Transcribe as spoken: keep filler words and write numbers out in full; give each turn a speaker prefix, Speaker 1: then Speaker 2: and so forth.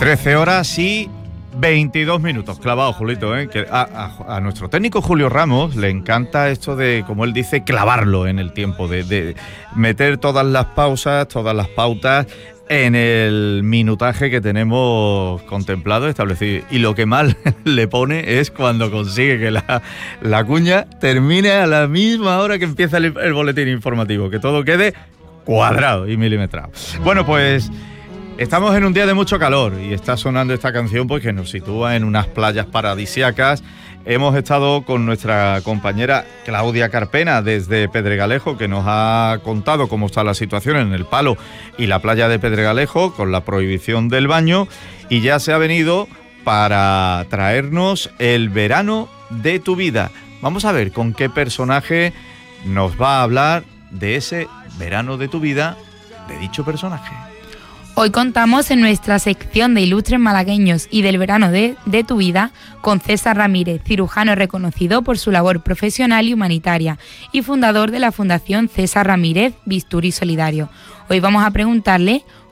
Speaker 1: trece horas y veintidós minutos, clavado, Julito, ¿eh? Que a, a, a nuestro técnico Julio Ramos le encanta esto de, como él dice, clavarlo en el tiempo, de, de meter todas las pausas, todas las pautas en el minutaje que tenemos contemplado, establecido. Y lo que mal le pone es cuando consigue que la, la cuña termine a la misma hora que empieza el, el boletín informativo, que todo quede cuadrado y milimetrado. Bueno, pues estamos en un día de mucho calor y está sonando esta canción pues que nos sitúa en unas playas paradisíacas. Hemos estado con nuestra compañera Claudia Carpena desde Pedregalejo, que nos ha contado cómo está la situación en el Palo y la playa de Pedregalejo con la prohibición del baño, y ya se ha venido para traernos el verano de tu vida. Vamos a ver con qué personaje nos va a hablar de ese verano de tu vida, de dicho personaje.
Speaker 2: Hoy contamos en nuestra sección de ilustres malagueños y del verano de, de tu vida con César Ramírez, cirujano reconocido por su labor profesional y humanitaria y fundador de la Fundación César Ramírez Bisturí Solidario. Hoy vamos a preguntarle